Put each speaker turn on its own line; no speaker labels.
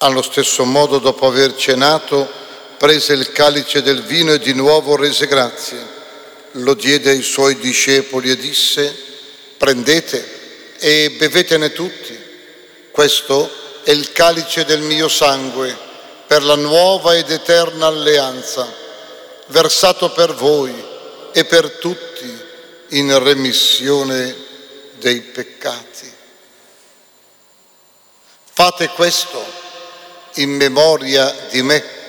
Allo stesso modo, dopo aver cenato, prese il calice del vino e di nuovo rese grazie. Lo diede ai suoi discepoli e disse: prendete e bevetene tutti. Questo è il calice del mio sangue, per la nuova ed eterna alleanza, versato per voi e per tutti in remissione dei peccati. Fate questo in memoria di me.